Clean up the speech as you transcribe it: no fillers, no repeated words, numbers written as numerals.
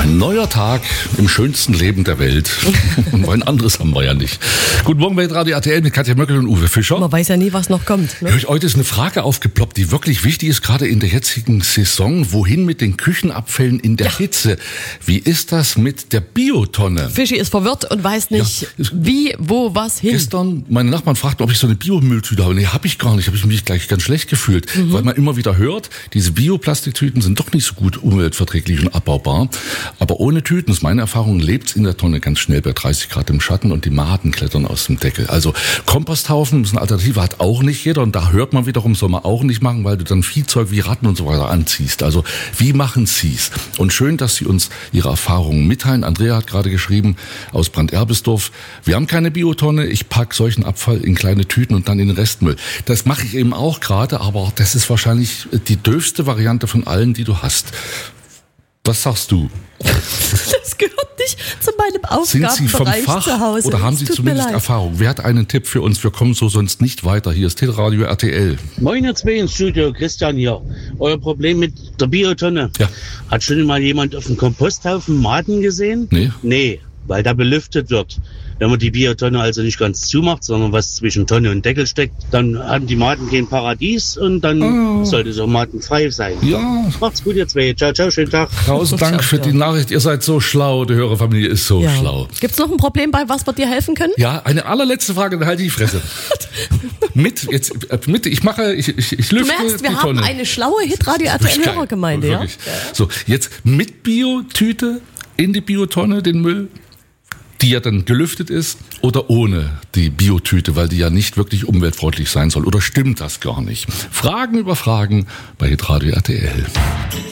Ein neuer Tag im schönsten Leben der Welt. Und ein anderes haben wir ja nicht. Guten Morgen bei Radio RTL mit Katja Möckel und Uwe Fischer. Man weiß ja nie, was noch kommt. Ne? Heute ist eine Frage aufgeploppt, die wirklich wichtig ist, gerade in der jetzigen Saison. Wohin mit den Küchenabfällen in der Hitze? Wie ist das mit der Biotonne? Fischi ist verwirrt und weiß nicht, wie, wo, was hin. Gestern, meine Nachbarn fragten, ob ich so eine Biomülltüte habe. Nee, habe ich gar nicht. Habe ich mich gleich ganz schlecht gefühlt. Weil man immer wieder hört, diese Bioplastiktüten sind doch nicht so gut umweltverträglich und abbaubar. Aber ohne Tüten, ist meine Erfahrung, lebt es in der Tonne ganz schnell bei 30 Grad im Schatten und die Maden klettern aus dem Deckel. Also Komposthaufen ist eine Alternative, hat auch nicht jeder. Und da hört man wiederum, soll man auch nicht machen, weil du dann Viehzeug wie Ratten und so weiter anziehst. Also wie machen Sie's? Und schön, dass Sie uns Ihre Erfahrungen mitteilen. Andrea hat gerade geschrieben aus Brand-Erbisdorf, wir haben keine Biotonne, ich packe solchen Abfall in kleine Tüten und dann in den Restmüll. Das mache ich eben auch gerade, aber das ist wahrscheinlich die döfste Variante von allen, die du hast. Was sagst du? Das gehört nicht zu meinem Aufgabenbereich Sind Sie vom Fach zu Hause. oder haben Sie zumindest Erfahrung? Wer hat einen Tipp für uns? Wir kommen so sonst nicht weiter. Hier ist Radio RTL. Moin ihr zwei ins Studio, Christian hier. Euer Problem mit der Biotonne. Ja. Hat schon mal jemand auf dem Komposthaufen Maden gesehen? Nee. Nee, weil da belüftet wird. Wenn man die Biotonne also nicht ganz zumacht, sondern was zwischen Tonne und Deckel steckt, dann haben die Maden kein Paradies und dann sollte es auch madenfrei sein. Ja. Macht's gut ihr zwei. Ciao, ciao, schönen Tag. Tausend Dank für die Nachricht. Ihr seid so schlau. Die Hörerfamilie ist so schlau. Gibt es noch ein Problem, bei was wir dir helfen können? Ja, eine allerletzte Frage, dann halte ich die Fresse. Ich lüfte Du merkst, wir die haben Tonne. eine schlaue Hit-Radio-RTL-Hörergemeinde, ja? So, jetzt mit Biotüte in die Biotonne, den Müll, die ja dann gelüftet ist, oder ohne die Biotüte, weil die ja nicht wirklich umweltfreundlich sein soll. Oder stimmt das gar nicht? Fragen über Fragen bei Hitradio RTL.